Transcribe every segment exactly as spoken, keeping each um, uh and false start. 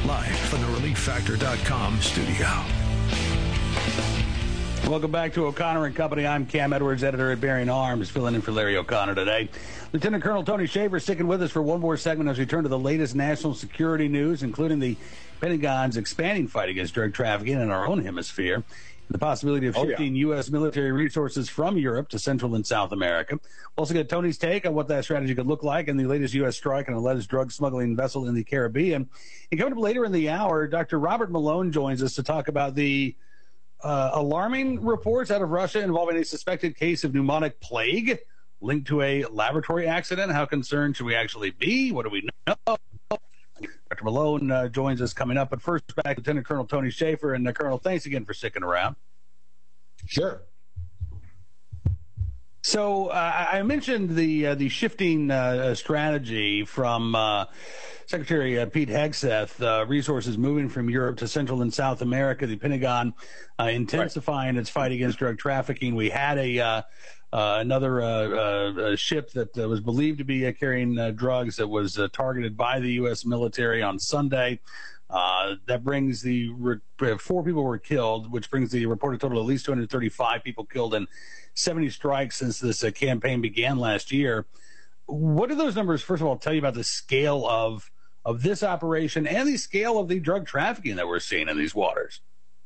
live from the relief factor dot com studio. Welcome back to O'Connor and Company. I'm Cam Edwards, editor at Bearing Arms, filling in for Larry O'Connor today. Lieutenant Colonel Tony Shaffer sticking with us for one more segment as we turn to the latest national security news, including the Pentagon's expanding fight against drug trafficking in our own hemisphere, the possibility of shifting oh, yeah. U S military resources from Europe to Central and South America. We'll also get Tony's take on what that strategy could look like and the latest U S strike on a alleged drug smuggling vessel in the Caribbean. And coming up later in the hour, Doctor Robert Malone joins us to talk about the Uh, alarming reports out of Russia involving a suspected case of pneumonic plague linked to a laboratory accident. How concerned should we actually be? What do we know? Doctor Malone uh, joins us coming up. But first, back to Lieutenant Colonel Tony Shaffer. And, uh, Colonel, thanks again for sticking around. Sure. So uh, I mentioned the uh, the shifting uh, strategy from uh, Secretary uh, Pete Hegseth, uh, resources moving from Europe to Central and South America, the Pentagon uh, intensifying right. its fight against drug trafficking. We had a uh, uh, another uh, uh, ship that uh, was believed to be uh, carrying uh, drugs that was uh, targeted by the U S military on Sunday. Uh, that brings the re- four people were killed, which brings the reported total of at least two hundred thirty-five people killed and seventy strikes since this uh, campaign began last year. What do those numbers, first of all, tell you about the scale of of this operation and the scale of the drug trafficking that we're seeing in these waters?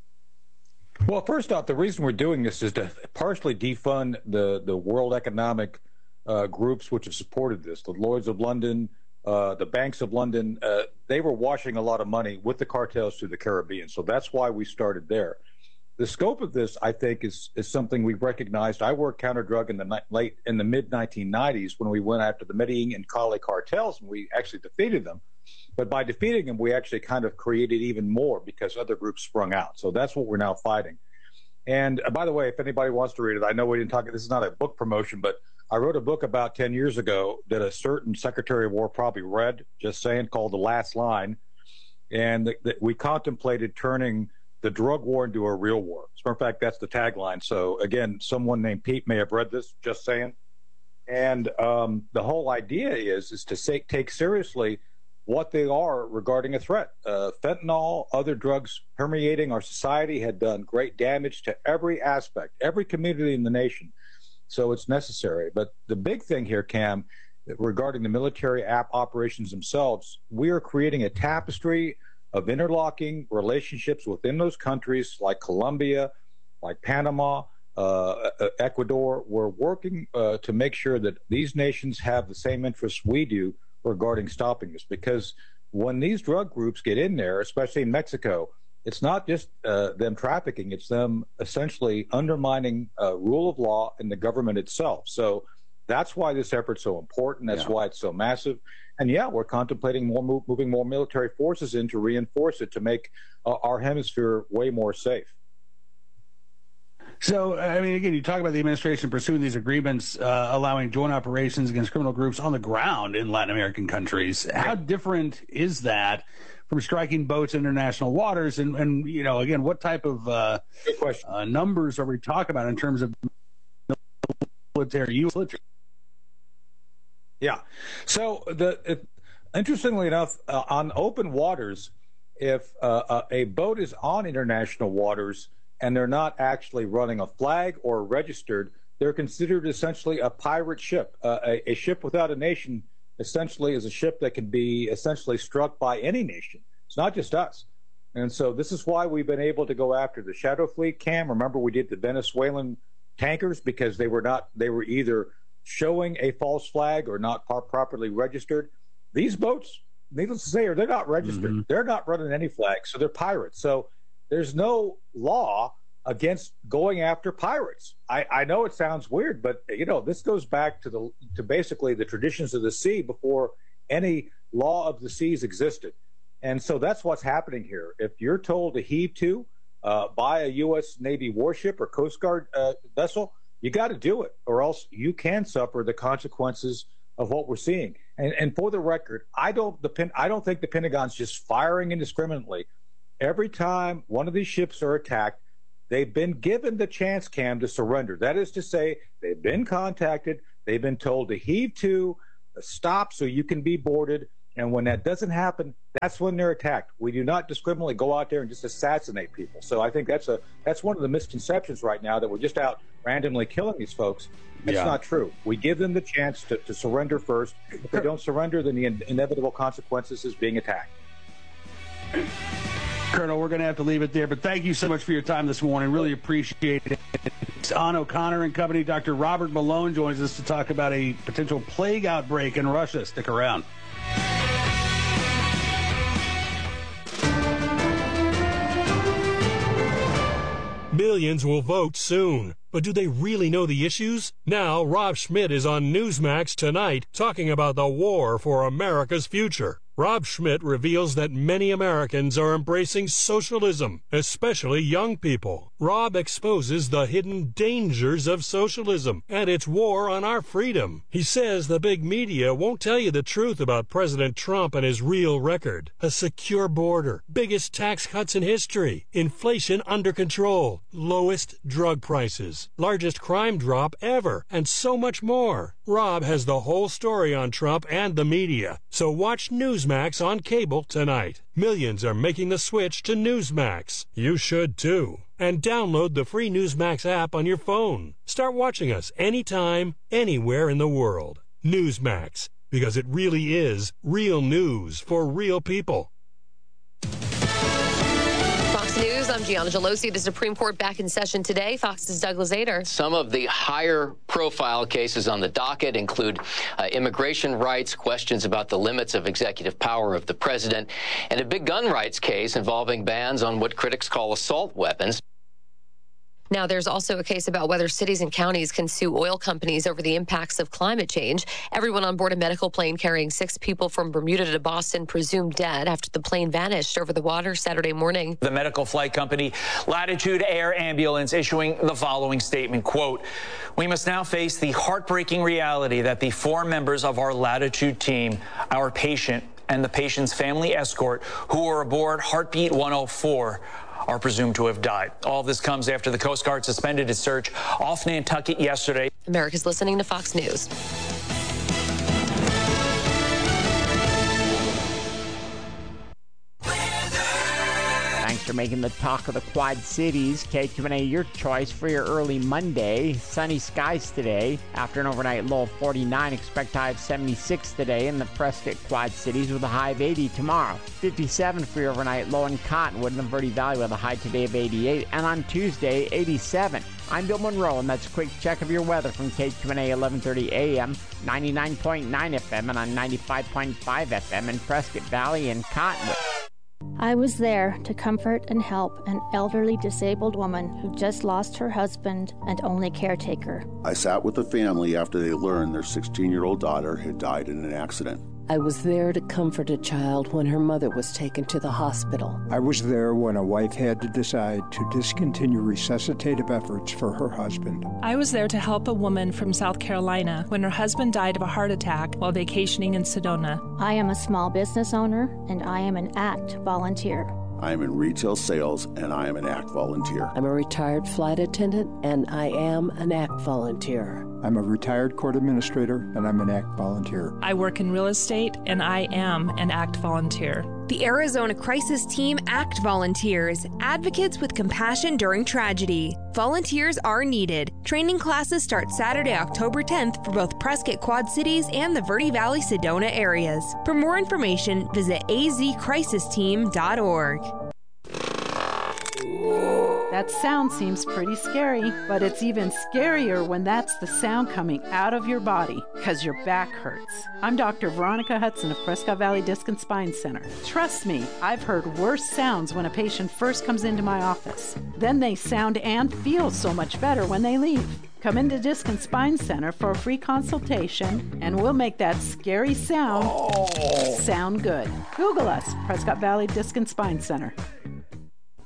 Well, first off, the reason we're doing this is to partially defund the, the world economic uh, groups which have supported this, the Lloyds of London, Uh, the banks of London. Uh, they were washing a lot of money with the cartels through the Caribbean. So that's why we started there. The scope of this, I think, is is something we recognized. I worked counter drug in the ni- late in the mid nineteen nineties when we went after the Medellin and Cali cartels, and we actually defeated them. But by defeating them, we actually kind of created even more because other groups sprung out. So that's what we're now fighting. And uh, by the way, if anybody wants to read it, I know we didn't talk. This is not a book promotion, but I wrote a book about ten years ago that a certain Secretary of War probably read, just saying, called The Last Line. And th- th- we contemplated turning the drug war into a real war. As a matter of fact, that's the tagline. So, again, someone named Pete may have read this, just saying. And um, the whole idea is, is to say, take seriously what they are regarding a threat. Uh, fentanyl, other drugs permeating our society had done great damage to every aspect, every community in the nation. So it's necessary. But the big thing here, Cam, regarding the military app operations themselves, we are creating a tapestry of interlocking relationships within those countries like Colombia, like Panama, uh, Ecuador. We're working uh, to make sure that these nations have the same interests we do regarding stopping this. Because when these drug groups get in there, especially in Mexico, it's not just uh, them trafficking, it's them essentially undermining uh, rule of law and the government itself. So that's why this effort's so important. That's yeah. why it's so massive. And yeah, we're contemplating more move, moving more military forces in to reinforce it, to make uh, our hemisphere way more safe. So, I mean, again, you talk about the administration pursuing these agreements, uh, allowing joint operations against criminal groups on the ground in Latin American countries. How different is that from striking boats in international waters? And, and you know, again, what type of uh, uh, numbers are we talking about in terms of military use? Yeah. So, the it, interestingly enough, uh, on open waters, if uh, a boat is on international waters and they're not actually running a flag or registered, they're considered essentially a pirate ship. Uh, a, a ship without a nation essentially is a ship that can be essentially struck by any nation. It's not just us. And so this is why we've been able to go after the Shadow Fleet, Cam. Remember, we did the Venezuelan tankers because they were not, they were either showing a false flag or not par- properly registered. These boats, needless to say, are they're not registered. Mm-hmm. They're not running any flags, so they're pirates. So there's no law against going after pirates. I, I know it sounds weird, but you know, this goes back to the to basically the traditions of the sea before any law of the seas existed. And so that's what's happening here. If you're told to heave to uh, by a U S Navy warship or Coast Guard uh, vessel, you got to do it, or else you can suffer the consequences of what we're seeing. And, and for the record, I don't the I don't think the Pentagon's just firing indiscriminately. Every time one of these ships are attacked, they've been given the chance, Cam, to surrender. That is to say, they've been contacted, they've been told to heave to, stop so you can be boarded, And when that doesn't happen, that's when they're attacked. We do not discriminately go out there and just assassinate people. So I think that's a that's one of the misconceptions right now, that we're just out randomly killing these folks. It's yeah. not true. We give them the chance to, to surrender first. If they don't surrender, then the in- inevitable consequences is being attacked. Colonel, we're going to have to leave it there, but thank you so much for your time this morning. Really appreciate it. It's on O'Connor and Company. Doctor Robert Malone joins us to talk about a potential plague outbreak in Russia. Stick around. Millions will vote soon. But do they really know the issues? Now, Rob Schmidt is on Newsmax tonight talking about the war for America's future. Rob Schmidt reveals that many Americans are embracing socialism, especially young people. Rob exposes the hidden dangers of socialism and its war on our freedom. He says the big media won't tell you the truth about President Trump and his real record. A secure border, biggest tax cuts in history, inflation under control, lowest drug prices, largest crime drop ever, and so much more. Rob has the whole story on Trump and the media, so watch Newsmax on cable tonight. Millions are making the switch to Newsmax. You should too. And download the free Newsmax app on your phone. Start watching us anytime, anywhere in the world. Newsmax, because it really is real news for real people. Fox News, I'm Gianna Gelosi. The Supreme Court back in session today. Fox's Douglas Ader. Some of the higher profile cases on the docket include uh, immigration rights, questions about the limits of executive power of the president, and a big gun rights case involving bans on what critics call assault weapons. Now, there's also a case about whether cities and counties can sue oil companies over the impacts of climate change. Everyone on board a medical plane carrying six people from Bermuda to Boston presumed dead after the plane vanished over the water Saturday morning. The medical flight company Latitude Air Ambulance issuing the following statement, quote, "We must now face the heartbreaking reality that the four members of our Latitude team, our patient and the patient's family escort, who were aboard Heartbeat one oh four, are presumed to have died." All of this comes after the Coast Guard suspended its search off Nantucket yesterday. America's listening to Fox News. Thanks for making the talk of the Quad Cities. K Q and A, your choice for your early Monday. Sunny skies today. After an overnight low of forty-nine, expect high of seventy-six today in the Prescott Quad Cities with a high of eighty tomorrow. fifty-seven for your overnight low in Cottonwood in the Verde Valley with a high today of eighty-eight. And on Tuesday, eighty-seven. I'm Bill Monroe, and that's a quick check of your weather from K Q and A eleven thirty A M, ninety-nine point nine F M, and on ninety-five point five F M in Prescott Valley and Cottonwood. I was there to comfort and help an elderly disabled woman who just lost her husband and only caretaker. I sat with the family after they learned their sixteen-year-old daughter had died in an accident. I was there to comfort a child when her mother was taken to the hospital. I was there when a wife had to decide to discontinue resuscitative efforts for her husband. I was there to help a woman from South Carolina when her husband died of a heart attack while vacationing in Sedona. I am a small business owner, and I am an ACT volunteer. I am in retail sales, and I am an ACT volunteer. I'm a retired flight attendant, and I am an ACT volunteer. I'm a retired court administrator, and I'm an ACT volunteer. I work in real estate, and I am an ACT volunteer. The Arizona Crisis Team ACT volunteers, advocates with compassion during tragedy. Volunteers are needed. Training classes start Saturday, October tenth for both Prescott Quad Cities and the Verde Valley Sedona areas. For more information, visit a z crisis team dot org. That sound seems pretty scary, but it's even scarier when that's the sound coming out of your body, because your back hurts. I'm Doctor Veronica Hudson of Prescott Valley Disc and Spine Center. Trust me, I've heard worse sounds when a patient first comes into my office. Then they sound and feel so much better when they leave. Come into Disc and Spine Center for a free consultation, and we'll make that scary sound oh. sound good. Google us, Prescott Valley Disc and Spine Center.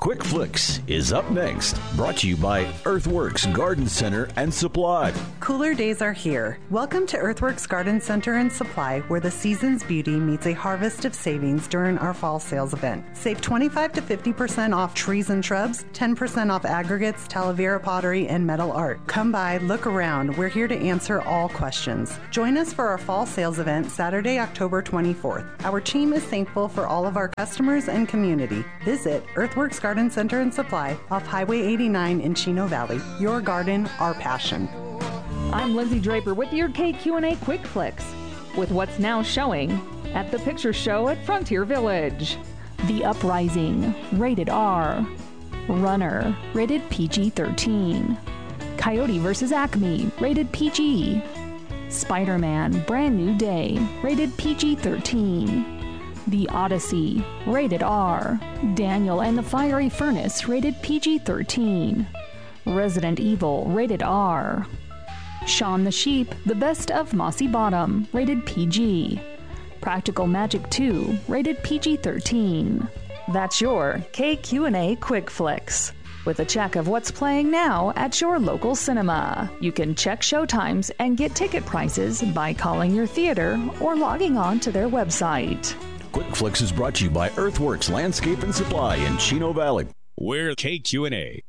Quick Flicks is up next, brought to you by Earthworks Garden Center and Supply. Cooler days are here. Welcome to Earthworks Garden Center and Supply, where the season's beauty meets a harvest of savings during our fall sales event. Save twenty-five to fifty percent off trees and shrubs, ten percent off aggregates, Talavera pottery, and metal art. Come by, look around. We're here to answer all questions. Join us for our fall sales event Saturday, October twenty-fourth. Our team is thankful for all of our customers and community. Visit Earthworks Garden Center and Supply off Highway eighty-nine in Chino Valley. Your garden, our passion. I'm Lindsay Draper with your K Q and A Quick Flicks, with what's now showing at the Picture Show at Frontier Village. The Uprising, rated R. Runner, rated P G thirteen. Coyote versus Acme, rated P G. Spider-Man, Brand New Day, rated P G thirteen. The Odyssey, rated R. Daniel and the Fiery Furnace, rated P G thirteen. Resident Evil, rated R. Shaun the Sheep, The Best of Mossy Bottom, rated P G. Practical Magic two, rated P G thirteen. That's your K Q and A Quick Flicks, with a check of what's playing now at your local cinema. You can check showtimes and get ticket prices by calling your theater or logging on to their website. Quick Flicks is brought to you by Earthworks Landscape and Supply in Chino Valley. We're K Q and A.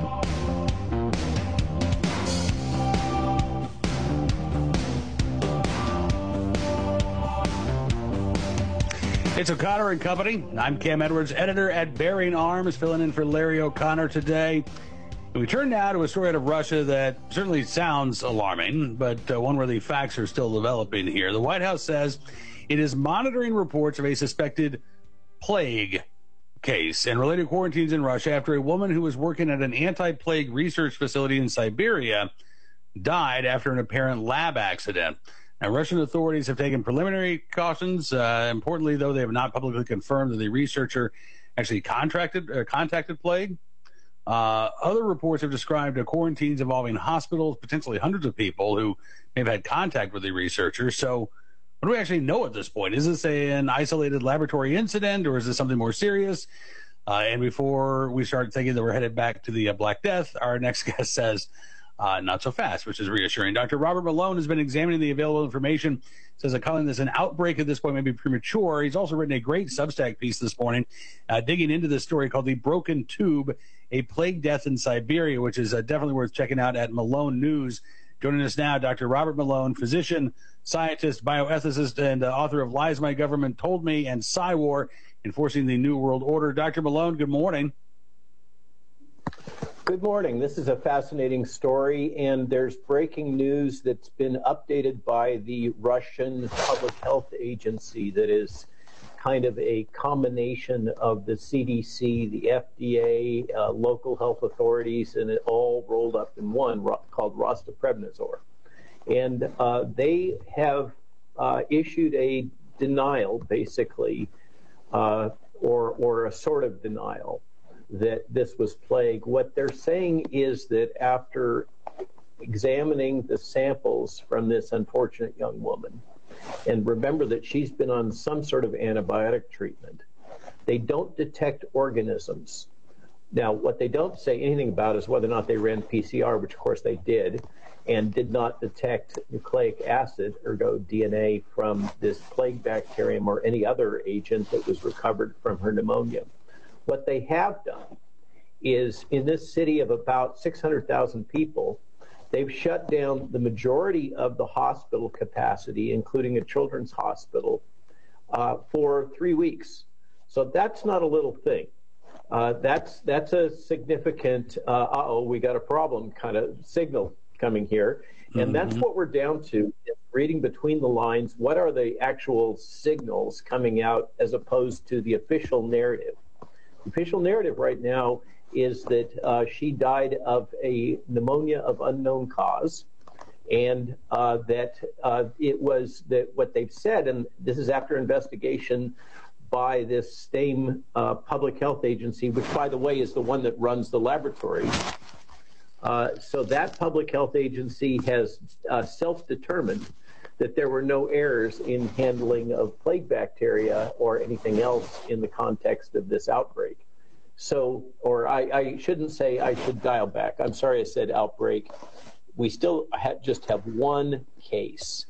It's O'Connor and Company. I'm Cam Edwards, editor at Bearing Arms, filling in for Larry O'Connor today. And we turn now to a story out of Russia that certainly sounds alarming, but uh, one where the facts are still developing here. The White House says it is monitoring reports of a suspected plague case and related quarantines in Russia after a woman who was working at an anti-plague research facility in Siberia died after an apparent lab accident. Now, Russian authorities have taken preliminary cautions. Uh, importantly, though, they have not publicly confirmed that the researcher actually contracted uh, contacted plague. Uh, other reports have described uh, quarantines involving hospitals, potentially hundreds of people who may have had contact with the researcher. So what do we actually know at this point? Is this a, an isolated laboratory incident, or is this something more serious? Uh, and before we start thinking that we're headed back to the uh, Black Death, our next guest says, Uh, not so fast, which is reassuring. Doctor Robert Malone has been examining the available information, says that calling this an outbreak at this point may be premature. He's also written a great Substack piece this morning, uh, digging into this story called The Broken Tube, a Plague Death in Siberia, which is uh, definitely worth checking out at Malone News. Joining us now, Doctor Robert Malone, physician, scientist, bioethicist, and uh, author of Lies My Government Told Me and Psywar, Enforcing the New World Order. Doctor Malone, good morning. Good morning. This is a fascinating story, and there's breaking news that's been updated by the Russian Public Health Agency that is kind of a combination of the C D C, the F D A, uh, local health authorities, and it all rolled up in one called Rostoprednadzor. And uh, they have uh, issued a denial, basically, uh, or, or a sort of denial, that this was plague. What they're saying is that after examining the samples from this unfortunate young woman, and remember that she's been on some sort of antibiotic treatment, they don't detect organisms. Now, what they don't say anything about is whether or not they ran P C R, which of course they did, and did not detect nucleic acid, ergo D N A, from this plague bacterium or any other agent that was recovered from her pneumonia. What they have done is, in this city of about six hundred thousand people, they've shut down the majority of the hospital capacity, including a children's hospital, uh, for three weeks. So that's not a little thing. Uh, that's that's a significant, uh, uh-oh, we got a problem kind of signal coming here. And mm-hmm. that's what we're down to, reading between the lines. What are the actual signals coming out as opposed to the official narrative? The official narrative right now is that uh, she died of a pneumonia of unknown cause, and uh, that uh, it was that what they've said, and this is after investigation by this same uh, public health agency, which, by the way, is the one that runs the laboratory. Uh, so that public health agency has uh, self-determined that there were no errors in handling of plague bacteria or anything else in the context of this outbreak. So, or I, I shouldn't say I should dial back. I'm sorry I said outbreak. We still ha- just have one case.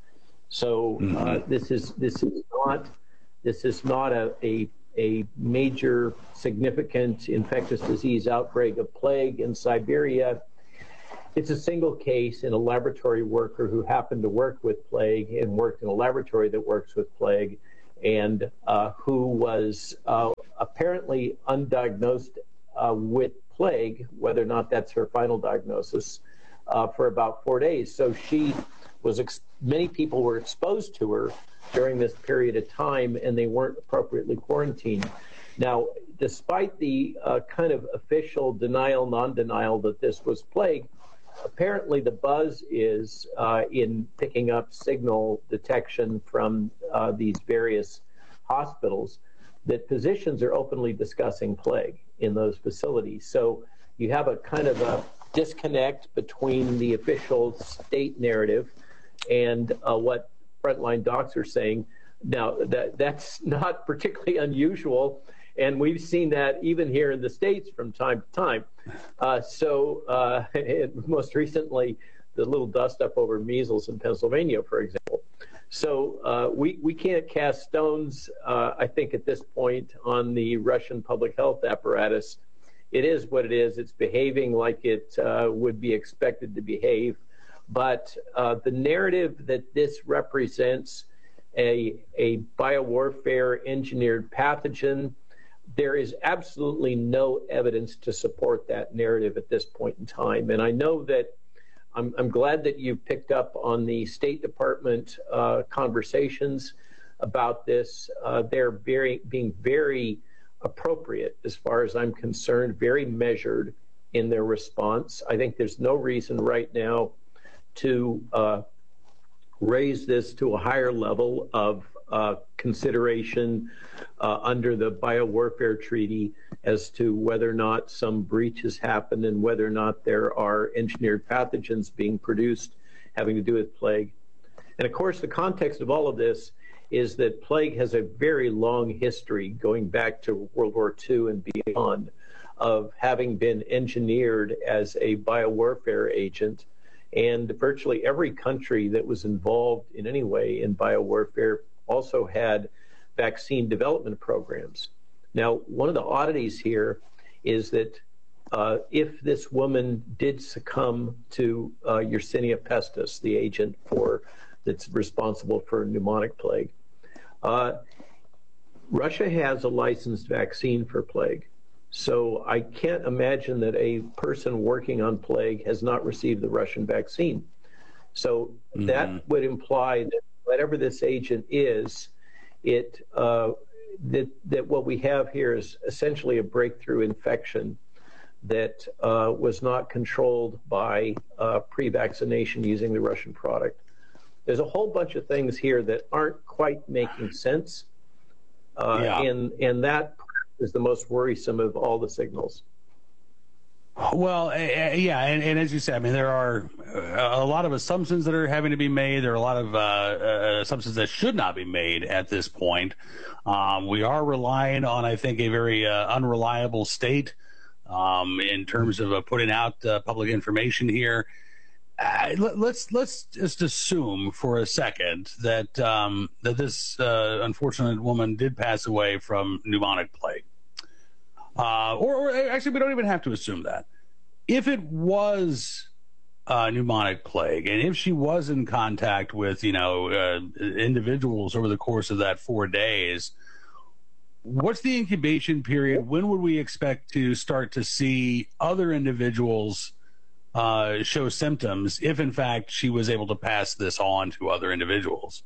So uh, mm-hmm. this is this is not this is not a, a a major significant infectious disease outbreak of plague in Siberia. It's a single case in a laboratory worker who happened to work with plague and worked in a laboratory that works with plague, and uh, who was uh, apparently undiagnosed uh, with plague, whether or not that's her final diagnosis, uh, for about four days. So she was, ex- many people were exposed to her during this period of time, and they weren't appropriately quarantined. Now, despite the uh, kind of official denial, non-denial that this was plague, apparently the buzz is uh, in picking up signal detection from uh, these various hospitals that physicians are openly discussing plague in those facilities. So you have a kind of a disconnect between the official state narrative and uh, what frontline docs are saying. Now, that that's not particularly unusual, and we've seen that even here in the States from time to time. Uh, so uh, most recently, the little dust up over measles in Pennsylvania, for example. So uh, we, we can't cast stones, uh, I think, at this point on the Russian public health apparatus. It is what it is. It's behaving like it uh, would be expected to behave. But uh, the narrative that this represents a, a biowarfare engineered pathogen, there is absolutely no evidence to support that narrative at this point in time. And I know that I'm, I'm glad that you picked up on the State Department uh, conversations about this. Uh, they're very, being very appropriate, as far as I'm concerned, very measured in their response. I think there's no reason right now to uh, raise this to a higher level of uh, consideration uh, under the biowarfare treaty as to whether or not some breach has happened and whether or not there are engineered pathogens being produced having to do with plague. And of course, the context of all of this is that plague has a very long history going back to World War Two and beyond of having been engineered as a biowarfare agent. And virtually every country that was involved in any way in biowarfare also had vaccine development programs. Now, one of the oddities here is that uh, if this woman did succumb to uh, Yersinia pestis, the agent for that's responsible for pneumonic plague, uh, Russia has a licensed vaccine for plague. So I can't imagine that a person working on plague has not received the Russian vaccine. So mm-hmm. that would imply that whatever this agent is, it uh, that that what we have here is essentially a breakthrough infection that uh, was not controlled by uh, pre-vaccination using the Russian product. There's a whole bunch of things here that aren't quite making sense, uh, yeah. and and that is the most worrisome of all the signals. Well, uh, yeah, and, and as you said, I mean, there are a lot of assumptions that are having to be made. There are a lot of uh, uh, assumptions that should not be made at this point. Um, we are relying on, I think, a very uh, unreliable state um, in terms of uh, putting out uh, public information here. Uh, let, let's let's just assume for a second that um, that this uh, unfortunate woman did pass away from pneumonic plague. Uh, or, or actually, we don't even have to assume that. If it was uh, pneumonic plague, and if she was in contact with, you know, uh, individuals over the course of that four days, what's the incubation period? When would we expect to start to see other individuals uh, show symptoms, if in fact she was able to pass this on to other individuals?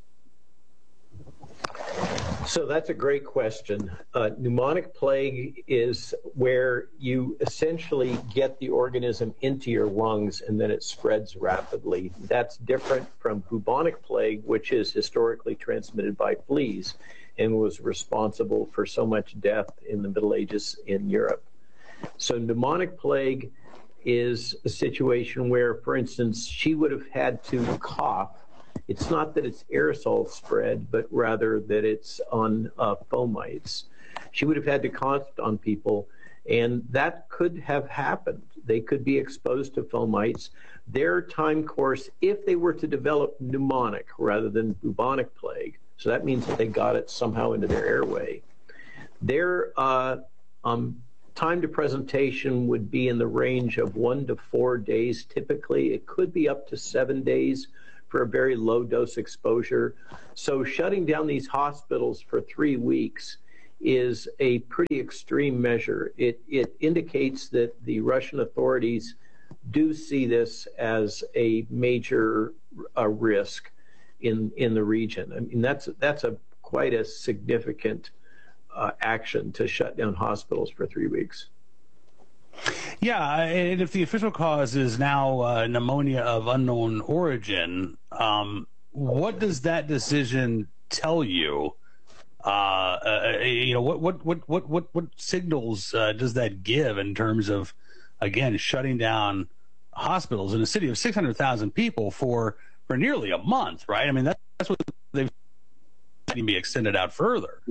So that's a great question. Uh, pneumonic plague is where you essentially get the organism into your lungs and then it spreads rapidly. That's different from bubonic plague, which is historically transmitted by fleas and was responsible for so much death in the Middle Ages in Europe. So pneumonic plague is a situation where, for instance, she would have had to cough. It's not that it's aerosol spread, but rather that it's on uh, fomites. She would have had to cough on people, And that could have happened. They could be exposed to fomites. Their time course, if they were to develop pneumonic rather than bubonic plague, so that means that they got it somehow into their airway, their uh, um, time to presentation would be in the range of one to four days typically. It could be up to seven days for a very low dose exposure. So shutting down these hospitals for three weeks is a pretty extreme measure. It, it indicates that the Russian authorities do see this as a major uh, risk in in the region. I mean, that's that's a quite a significant uh, action to shut down hospitals for three weeks. Yeah, and if the official cause is now uh, pneumonia of unknown origin, um, what does that decision tell you? Uh, uh, you know, what what what what what, what signals uh, does that give in terms of, again, shutting down hospitals in a city of six hundred thousand people for for nearly a month, right? I mean, that, that's what they've can be extended out further.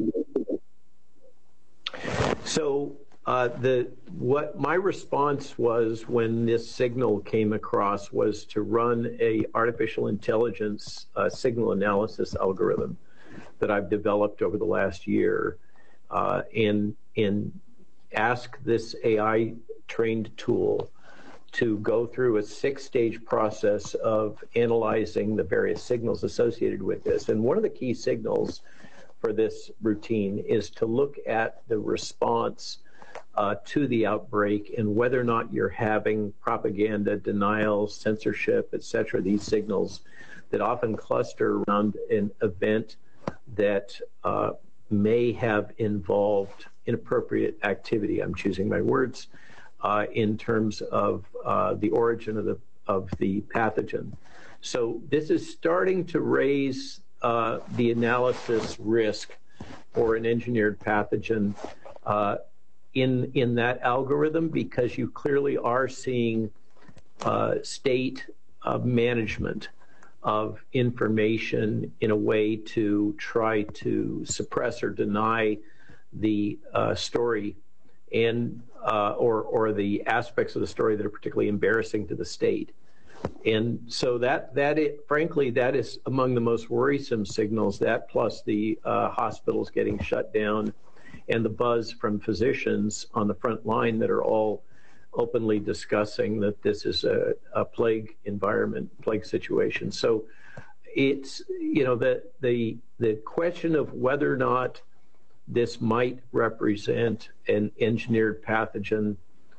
So uh, the what my response was when this signal came across was to run a artificial intelligence uh, signal analysis algorithm that I've developed over the last year, uh, and and ask this A I trained tool to go through a six-stage process of analyzing the various signals associated with this. And one of the key signals for this routine is to look at the response uh, to the outbreak and whether or not you're having propaganda, denial, censorship, et cetera, these signals that often cluster around an event that uh, may have involved inappropriate activity. I'm choosing my words. Uh, in terms of uh, the origin of the of the pathogen. So this is starting to raise uh, the analysis risk for an engineered pathogen uh, in in that algorithm, because you clearly are seeing uh, state uh, management of information in a way to try to suppress or deny the uh, story and uh, or or the aspects of the story that are particularly embarrassing to the state. And so that that it, frankly, that is among the most worrisome signals. That plus the uh, hospitals getting shut down, and the buzz from physicians on the front line that are all openly discussing that this is a, a plague environment, plague situation. So it's, you know, the the the question of whether or not this might represent an engineered pathogen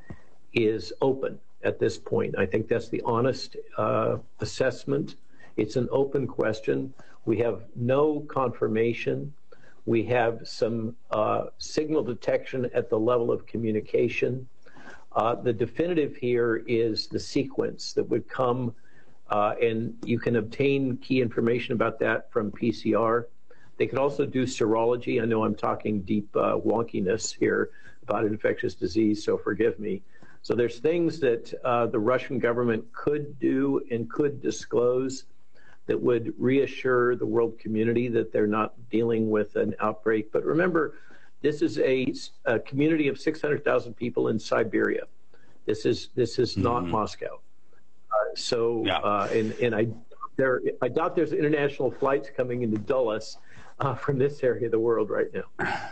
is open at this point. I think that's the honest uh, assessment. It's an open question. We have no confirmation. We have some uh, signal detection at the level of communication. Uh, the definitive here is the sequence that would come, uh, and you can obtain key information about that from P C R. They could also do serology. I know I'm talking deep uh, wonkiness here about infectious disease, so forgive me. So there's things that uh, the Russian government could do and could disclose that would reassure the world community that they're not dealing with an outbreak. But remember, this is a, a community of six hundred thousand people in Siberia. This is this is mm-hmm. not Moscow. Uh, so, yeah. uh, and and I there I doubt there's international flights coming into Dulles Uh, from this area of the world right now.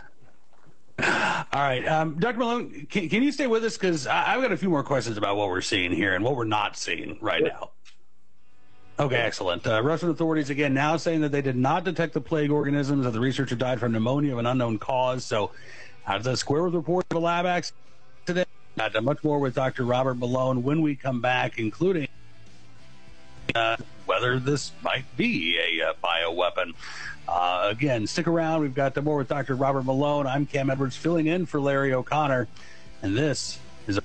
All right. Um, Doctor Malone, can, can you stay with us? Because I've got a few more questions about what we're seeing here and what we're not seeing right yeah. now. Okay, excellent. Uh, Russian authorities, again, now saying that they did not detect the plague organisms, that the researcher died from pneumonia of an unknown cause. So how does that square with reports of a lab accident today? Uh, much more with Doctor Robert Malone when we come back, including uh, whether this might be a uh, bioweapon. Uh, again, stick around. We've got more with Doctor Robert Malone. I'm Cam Edwards, filling in for Larry O'Connor, and this is a...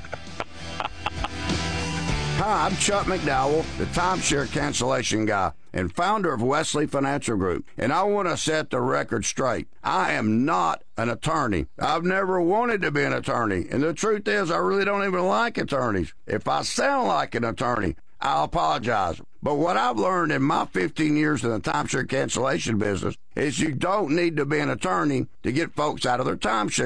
Hi, I'm Chuck McDowell, the timeshare cancellation guy and founder of Wesley Financial Group, and I want to set the record straight. I am not an attorney. I've never wanted to be an attorney, and the truth is I really don't even like attorneys. If I sound like an attorney, I apologize. But what I've learned in my fifteen years in the timeshare cancellation business is you don't need to be an attorney to get folks out of their timeshare.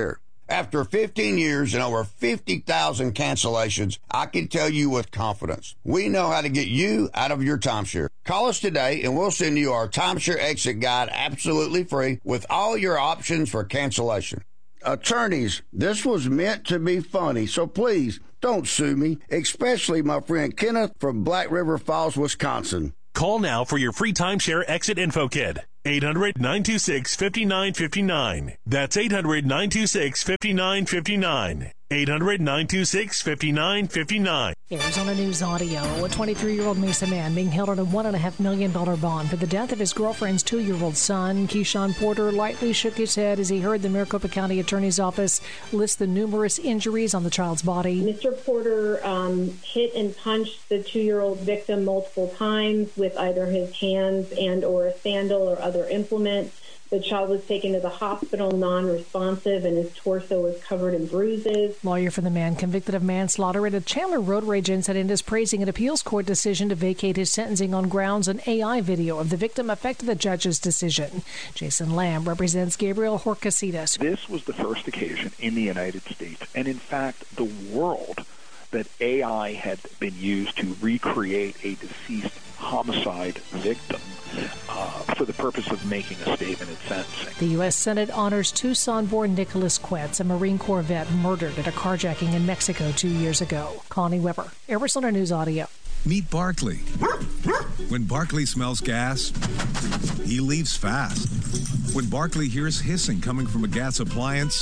After fifteen years and over fifty thousand cancellations, I can tell you with confidence, we know how to get you out of your timeshare. Call us today and we'll send you our timeshare exit guide absolutely free with all your options for cancellation. Attorneys, this was meant to be funny, so please don't sue me, especially my friend Kenneth from Black River Falls, Wisconsin. Call now for your free timeshare exit info kit. eight hundred, nine two six, five nine five nine. That's eight hundred, nine two six, five nine five nine. eight hundred, nine two six, five nine five nine. Arizona News Audio. A twenty-three-year-old Mesa man being held on a one point five million dollars bond for the death of his girlfriend's two-year-old son. Keyshawn Porter lightly shook his head as he heard the Maricopa County Attorney's Office list the numerous injuries on the child's body. Mister Porter um, hit and punched the two-year-old victim multiple times with either his hands and or a sandal or other implement. The child was taken to the hospital non-responsive, and his torso was covered in bruises. Lawyer for the man convicted of manslaughter at a Chandler road rage incident is praising an appeals court decision to vacate his sentencing on grounds an A I video of the victim affected the judge's decision. Jason Lamb represents Gabriel Horcasitas. This was the first occasion in the United States, and in fact the world, that A I had been used to recreate a deceased homicide victim uh, for the purpose of making a statement at sentencing. The U S Senate honors Tucson-born Nicholas Quetz, a Marine Corps vet murdered at a carjacking in Mexico two years ago. Connie Weber, Arizona News Audio. Meet Barkley. When Barkley smells gas, he leaves fast. When Barkley hears hissing coming from a gas appliance,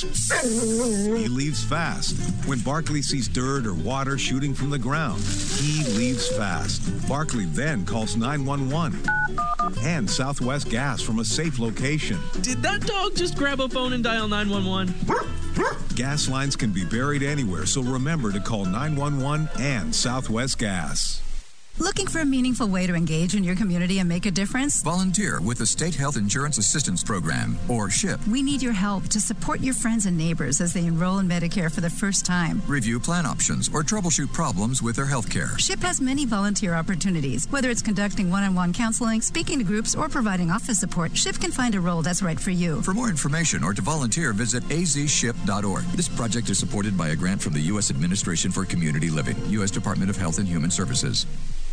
he leaves fast. When Barkley sees dirt or water shooting from the ground, he leaves fast. Barkley then calls nine one one and Southwest Gas from a safe location. Did that dog just grab a phone and dial nine one one? Gas lines can be buried anywhere, so remember to call nine one one and Southwest Gas. Looking for a meaningful way to engage in your community and make a difference? Volunteer with the State Health Insurance Assistance Program, or SHIP. We need your help to support your friends and neighbors as they enroll in Medicare for the first time. Review plan options or troubleshoot problems with their health care. SHIP has many volunteer opportunities. Whether it's conducting one-on-one counseling, speaking to groups, or providing office support, SHIP can find a role that's right for you. For more information or to volunteer, visit a z ship dot org. This project is supported by a grant from the U S Administration for Community Living, U S Department of Health and Human Services.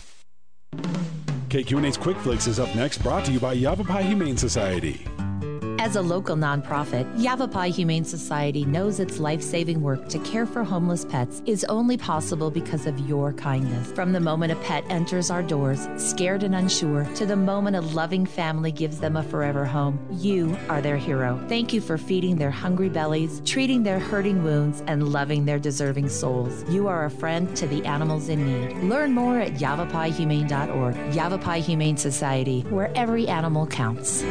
K Q N A's Quick Flicks is up next, brought to you by Yavapai Humane Society. As a local nonprofit, Yavapai Humane Society knows its life-saving work to care for homeless pets is only possible because of your kindness. From the moment a pet enters our doors, scared and unsure, to the moment a loving family gives them a forever home, you are their hero. Thank you for feeding their hungry bellies, treating their hurting wounds, and loving their deserving souls. You are a friend to the animals in need. Learn more at yavapai humane dot org. Yavapai Humane Society, where every animal counts.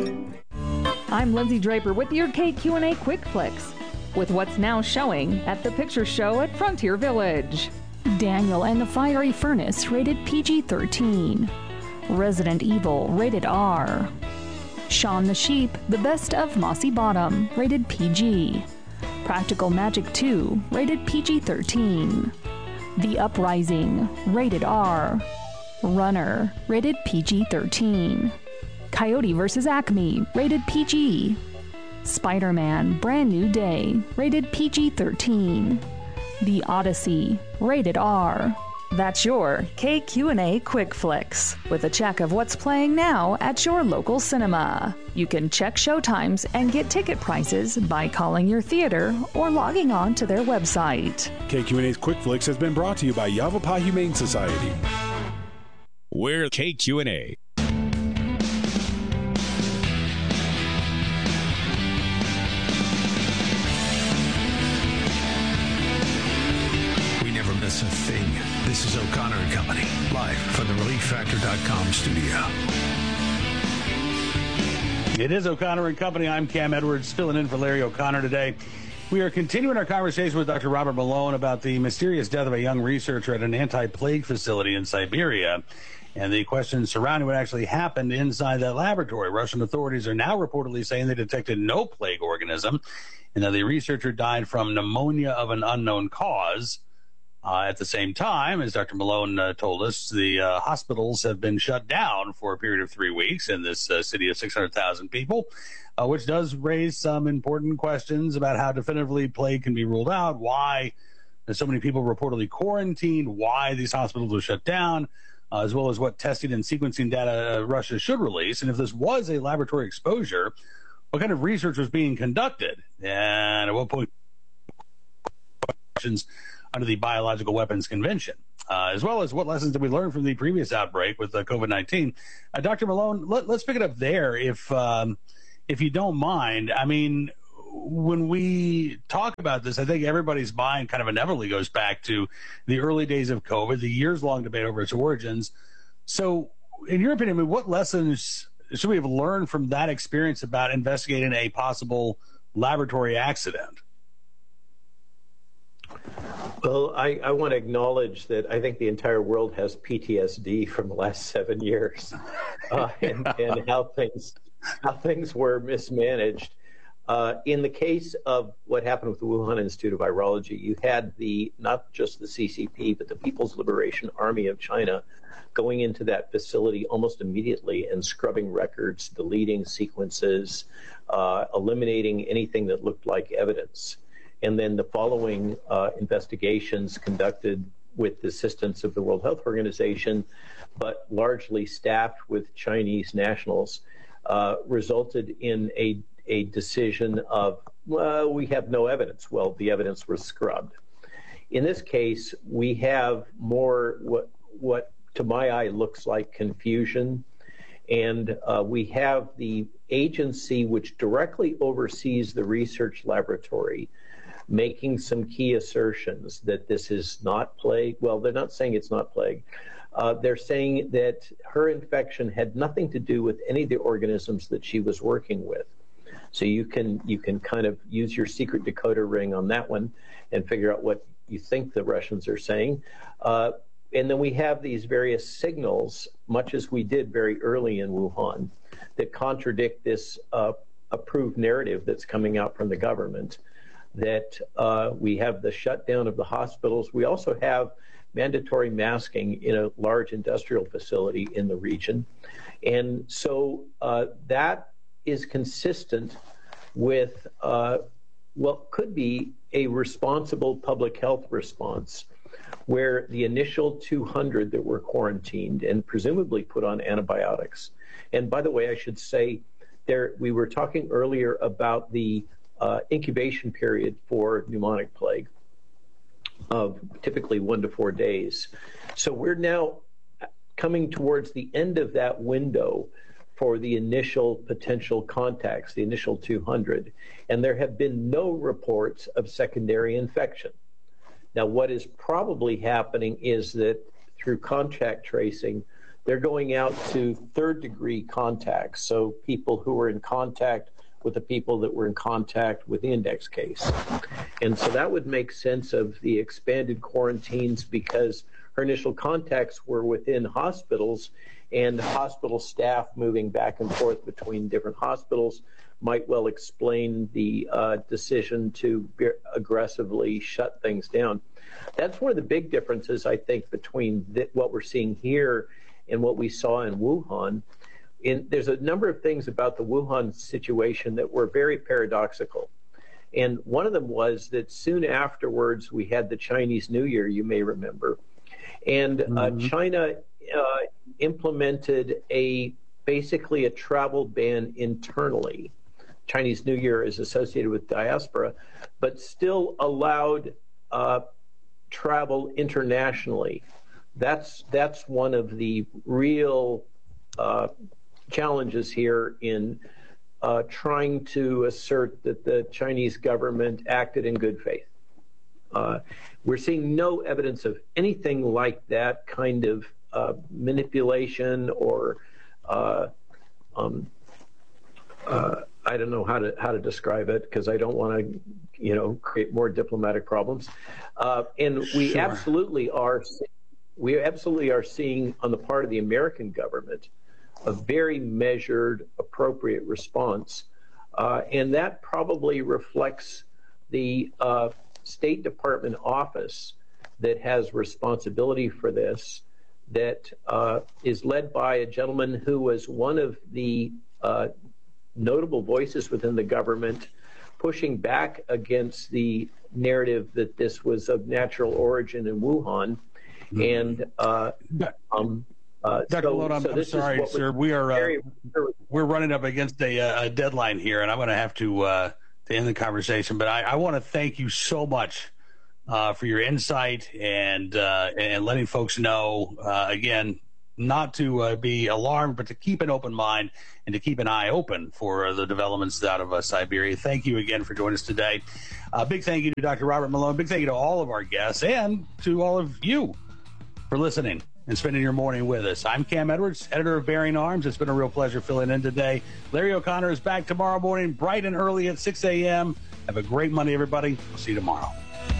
I'm Lindsay Draper with your K Q and A Quick Flicks, with what's now showing at the Picture Show at Frontier Village. Daniel and the Fiery Furnace, rated P G thirteen. Resident Evil, rated R. Shaun the Sheep, The Best of Mossy Bottom, rated P G. Practical Magic two, rated P G thirteen. The Uprising, rated R. Runner, rated P G thirteen. Coyote versus. Acme, rated P G. Spider-Man, Brand New Day, rated P G thirteen. The Odyssey, rated R. That's your K Q and A Quick Flicks, with a check of what's playing now at your local cinema. You can check showtimes and get ticket prices by calling your theater or logging on to their website. K Q and A's Quick Flicks has been brought to you by Yavapai Humane Society. We're K Q and A. Miss a thing. This is O'Connor and Company, live from the relief factor dot com studio. It is O'Connor and Company. I'm Cam Edwards, filling in for Larry O'Connor today. We are continuing our conversation with Doctor Robert Malone about the mysterious death of a young researcher at an anti-plague facility in Siberia, and the questions surrounding what actually happened inside that laboratory. Russian authorities are now reportedly saying they detected no plague organism, and that the researcher died from pneumonia of an unknown cause. Uh, at the same time, as Doctor Malone uh, told us, the uh, hospitals have been shut down for a period of three weeks in this uh, city of six hundred thousand people, uh, which does raise some important questions about how definitively plague can be ruled out, why there's so many people reportedly quarantined, why these hospitals are shut down, uh, as well as what testing and sequencing data Russia should release. And if this was a laboratory exposure, what kind of research was being conducted? And at what point questions under the Biological Weapons Convention, uh, as well as what lessons did we learn from the previous outbreak with uh, COVID nineteen? Uh, Doctor Malone, let, let's pick it up there, if um, if you don't mind. I mean, when we talk about this, I think everybody's mind kind of inevitably goes back to the early days of COVID, the years-long debate over its origins. So, in your opinion, I mean, what lessons should we have learned from that experience about investigating a possible laboratory accident? Well, I, I want to acknowledge that I think the entire world has P T S D from the last seven years uh, and, and how things how things were mismanaged. Uh, in the case of what happened with the Wuhan Institute of Virology, you had the not just the C C P, but the People's Liberation Army of China going into that facility almost immediately and scrubbing records, deleting sequences, uh, eliminating anything that looked like evidence. And then the following uh, investigations conducted with the assistance of the World Health Organization, but largely staffed with Chinese nationals, uh, resulted in a, a decision of, well, we have no evidence. Well, the evidence was scrubbed. In this case, we have more what, what to my eye looks like confusion. And uh, we have the agency which directly oversees the research laboratory making some key assertions that this is not plague. Well, they're not saying it's not plague. Uh, they're saying that her infection had nothing to do with any of the organisms that she was working with. So you can you can kind of use your secret decoder ring on that one and figure out what you think the Russians are saying. Uh, and then we have these various signals, much as we did very early in Wuhan, that contradict this uh, approved narrative that's coming out from the government. That uh, we have the shutdown of the hospitals. We also have mandatory masking in a large industrial facility in the region. And so uh, that is consistent with uh, what could be a responsible public health response, where the initial two hundred that were quarantined and presumably put on antibiotics. And by the way, I should say, there we were talking earlier about the Uh, incubation period for pneumonic plague of typically one to four days. So we're now coming towards the end of that window for the initial potential contacts, the initial two hundred, and there have been no reports of secondary infection. Now, what is probably happening is that through contact tracing, they're going out to third degree contacts, so people who were in contact with the people that were in contact with the index case. And so that would make sense of the expanded quarantines because her initial contacts were within hospitals, and hospital staff moving back and forth between different hospitals might well explain the uh, decision to aggressively shut things down. That's one of the big differences, I think, between th- what we're seeing here and what we saw in Wuhan. In, there's a number of things about the Wuhan situation that were very paradoxical. And one of them was that soon afterwards, we had the Chinese New Year, you may remember. And uh, mm-hmm. China uh, implemented a basically a travel ban internally. Chinese New Year is associated with diaspora, but still allowed uh, travel internationally. That's, that's one of the real uh, challenges here in uh, trying to assert that the Chinese government acted in good faith. Uh, we're seeing no evidence of anything like that kind of uh, manipulation or uh, um, uh, I don't know how to how to describe it because I don't want to, you know, create more diplomatic problems. Uh, and we sure. absolutely are we absolutely are seeing on the part of the American government a very measured, appropriate response, uh, and that probably reflects the uh, State Department office that has responsibility for this, that uh, is led by a gentleman who was one of the uh, notable voices within the government pushing back against the narrative that this was of natural origin in Wuhan. Mm-hmm. And uh, um, uh, Doctor so, Malone, I'm, so I'm this sorry, is sir. We are uh, we're running up against a, a deadline here, and I'm going to have to uh, to end the conversation. But I, I want to thank you so much uh, for your insight and uh, and letting folks know uh, again not to uh, be alarmed, but to keep an open mind and to keep an eye open for uh, the developments out of uh, Siberia. Thank you again for joining us today. Uh, big thank you to Doctor Robert Malone. Big thank you to all of our guests and to all of you for listening and spending your morning with us. I'm Cam Edwards, editor of Bearing Arms. It's been a real pleasure filling in today. Larry O'Connor is back tomorrow morning, bright and early at six a.m. Have a great Monday, everybody. We'll see you tomorrow.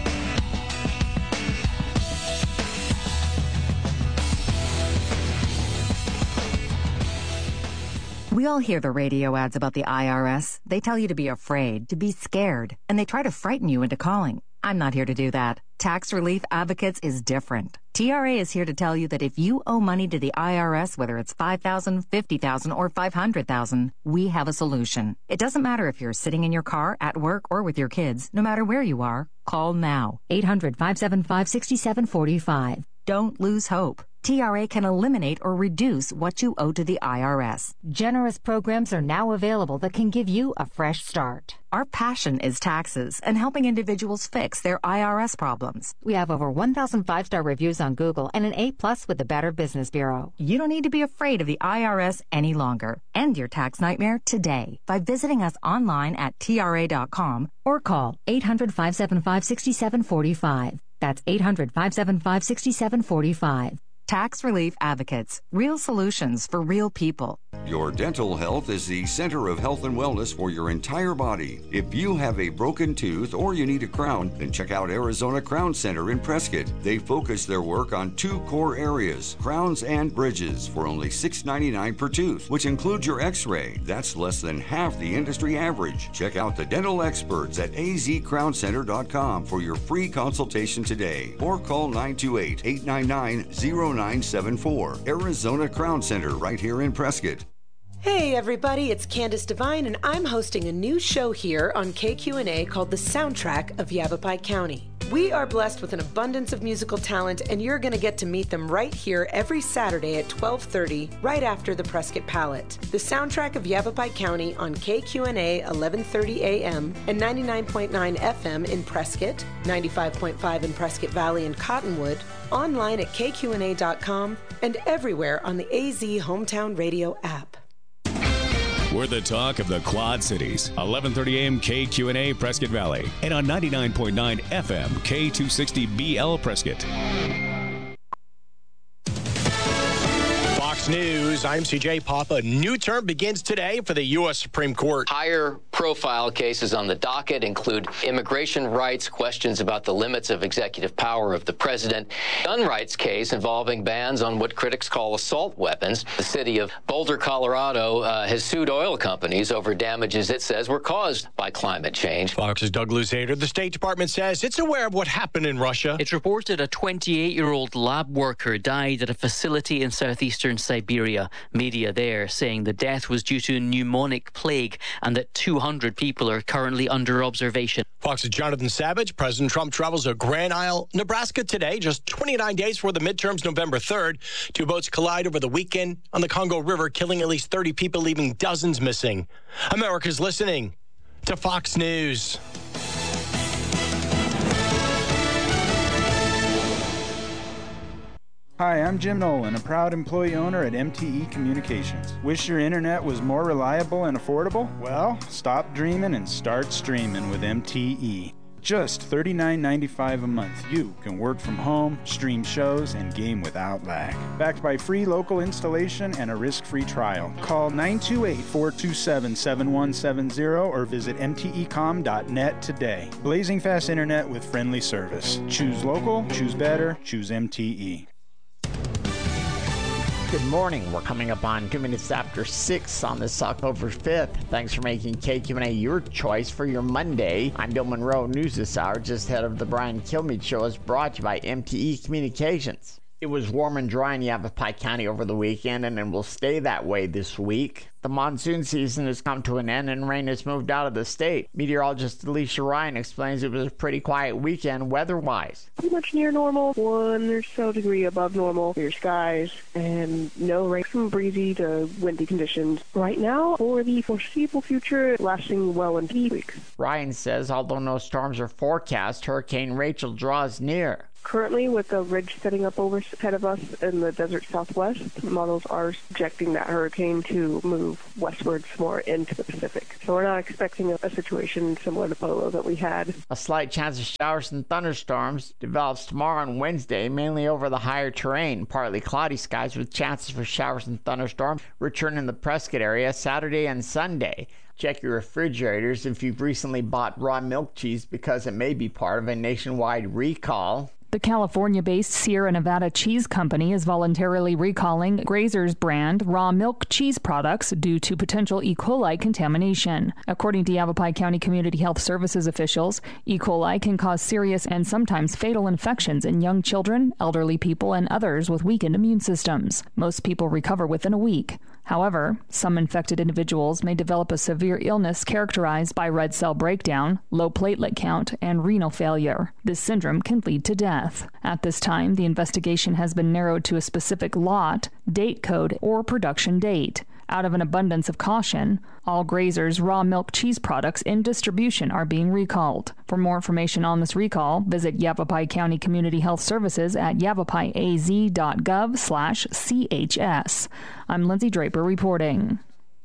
We all hear the radio ads about the I R S. They tell you to be afraid, to be scared, and they try to frighten you into calling. I'm not here to do that. Tax Relief Advocates is different. T R A is here to tell you that if you owe money to the I R S, whether it's five thousand dollars, fifty thousand dollars, or five hundred thousand dollars, we have a solution. It doesn't matter if you're sitting in your car, at work, or with your kids. No matter where you are, call now. eight hundred, five seven five, six seven four five. Don't lose hope. T R A can eliminate or reduce what you owe to the I R S. Generous programs are now available that can give you a fresh start. Our passion is taxes and helping individuals fix their I R S problems. We have over one thousand five-star reviews on Google and an A plus with the Better Business Bureau. You don't need to be afraid of the I R S any longer. End your tax nightmare today by visiting us online at T R A dot com or call eight hundred, five seven five, six seven four five. That's eight hundred, five seven five, six seven four five. Tax Relief Advocates. Real solutions for real people. Your dental health is the center of health and wellness for your entire body. If you have a broken tooth or you need a crown, then check out Arizona Crown Center in Prescott. They focus their work on two core areas, crowns and bridges, for only six ninety-nine per tooth, which includes your x-ray. That's less than half the industry average. Check out the dental experts at A Z crown center dot com for your free consultation today, or call nine two eight, eight nine nine, zero nine seven four. Arizona Crown Center, right here in Prescott. Hey everybody, it's Candace Devine, and I'm hosting a new show here on K Q N A called The Soundtrack of Yavapai County. We are blessed with an abundance of musical talent, and you're going to get to meet them right here every Saturday at twelve thirty, right after the Prescott Palette. The Soundtrack of Yavapai County on K Q N A eleven thirty a m and ninety-nine point nine F M in Prescott, ninety-five point five in Prescott Valley and Cottonwood, online at K Q N A dot com, and everywhere on the A Z Hometown Radio app. We're the talk of the Quad Cities. eleven thirty a m K Q N A Prescott Valley. And on ninety-nine point nine F M K two sixty B L Prescott. Fox News, I'm C J Papa. A new term begins today for the U S Supreme Court. Higher profile cases on the docket include immigration rights, questions about the limits of executive power of the president, gun rights case involving bans on what critics call assault weapons. The city of Boulder, Colorado uh, has sued oil companies over damages it says were caused by climate change. Fox's Doug Luzader. The State Department says it's aware of what happened in Russia. It's reported a twenty-eight-year-old lab worker died at a facility in southeastern Siberia. Media there saying the death was due to pneumonic plague and that two hundred people are currently under observation. Fox's Jonathan Savage. President Trump travels to Grand Isle, Nebraska today, just twenty-nine days before the midterms, November third. Two boats collide over the weekend on the Congo River, killing at least thirty people, leaving dozens missing. America's listening to Fox News. Hi, I'm Jim Nolan, a proud employee owner at M T E Communications. Wish your internet was more reliable and affordable? Well, stop dreaming and start streaming with M T E. Just thirty-nine ninety-five a month, you can work from home, stream shows, and game without lag. Backed by free local installation and a risk-free trial. Call nine two eight, four two seven, seven one seven zero or visit M T E com dot net today. Blazing fast internet with friendly service. Choose local, choose better, choose M T E. Good morning. We're coming up on two minutes after six on this October fifth. Thanks for making K Q N A your choice for your Monday. I'm Bill Monroe. News this hour, just ahead of the Brian Kilmeade Show, is brought to you by M T E Communications. It was warm and dry in Yavapai County over the weekend, and it will stay that way this week. The monsoon season has come to an end, and rain has moved out of the state. Meteorologist Alicia Ryan explains it was a pretty quiet weekend weather-wise. Pretty much near normal, one or so degree above normal for your skies, and no rain, some breezy to windy conditions. Right now, for the foreseeable future, lasting well into the week. Ryan says although no storms are forecast, Hurricane Rachel draws near. Currently, with the ridge setting up overhead of us in the desert southwest, models are projecting that hurricane to move westwards more into the Pacific. So we're not expecting a, a situation similar to Polo that we had. A slight chance of showers and thunderstorms develops tomorrow and Wednesday, mainly over the higher terrain. Partly cloudy skies with chances for showers and thunderstorms return in the Prescott area Saturday and Sunday. Check your refrigerators if you've recently bought raw milk cheese because it may be part of a nationwide recall. The California-based Sierra Nevada Cheese Company is voluntarily recalling Grazer's brand raw milk cheese products due to potential E. coli contamination. According to Yavapai County Community Health Services officials, E. coli can cause serious and sometimes fatal infections in young children, elderly people, and others with weakened immune systems. Most people recover within a week. However, some infected individuals may develop a severe illness characterized by red cell breakdown, low platelet count, and renal failure. This syndrome can lead to death. At this time, the investigation has been narrowed to a specific lot, date code, or production date. Out of an abundance of caution, all Grazer's raw milk cheese products in distribution are being recalled. For more information on this recall, visit Yavapai County Community Health Services at yavapaiaz.gov slash CHS. I'm Lindsay Draper reporting.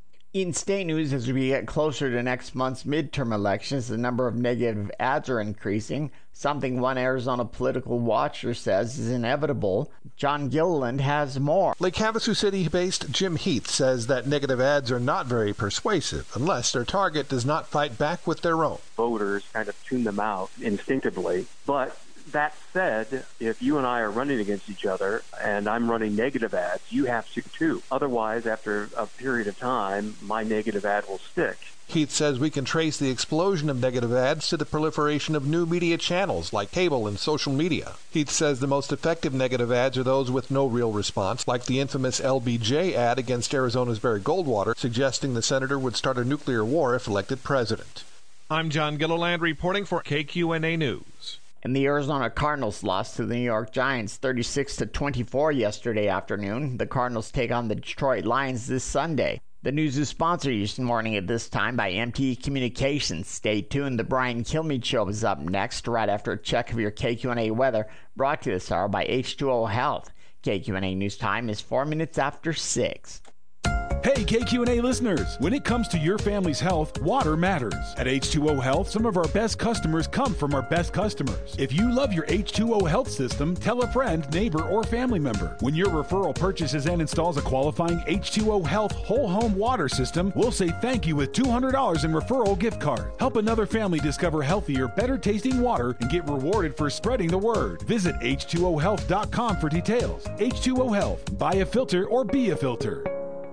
In state news, as we get closer to next month's midterm elections, the number of negative ads are increasing, something one Arizona political watcher says is inevitable. John Gilliland has more. Lake Havasu City-based Jim Heath says that negative ads are not very persuasive unless their target does not fight back with their own. Voters kind of tune them out instinctively, but that said, if you and I are running against each other and I'm running negative ads, you have to too. Otherwise, after a period of time, my negative ad will stick. Heath says we can trace the explosion of negative ads to the proliferation of new media channels like cable and social media. Heath says the most effective negative ads are those with no real response, like the infamous L B J ad against Arizona's Barry Goldwater, suggesting the senator would start a nuclear war if elected president. I'm John Gilliland reporting for K Q N A News. And the Arizona Cardinals lost to the New York Giants thirty-six to twenty-four yesterday afternoon. The Cardinals take on the Detroit Lions this Sunday. The news is sponsored each morning at this time by M T E Communications. Stay tuned. The Brian Kilmeade Show is up next, right after a check of your K Q N A weather, brought to you this hour by H two O Health. K Q N A News Time is four minutes after six. Hey, K Q N A listeners, when it comes to your family's health, water matters. At H two O Health, some of our best customers come from our best customers. If you love your H two O Health system, tell a friend, neighbor, or family member. When your referral purchases and installs a qualifying H two O Health whole home water system, we'll say thank you with two hundred dollars in referral gift card. Help another family discover healthier, better tasting water and get rewarded for spreading the word. Visit H two O health dot com for details. H two O Health. Buy a filter or be a filter.